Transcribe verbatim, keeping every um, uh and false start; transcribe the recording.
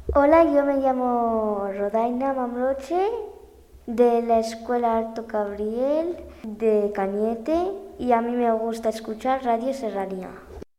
Hola, yo me llamo Rodaina Mamroche de la Escuela Alto Gabriel de Cañete y a mí me gusta escuchar Radio Serranía.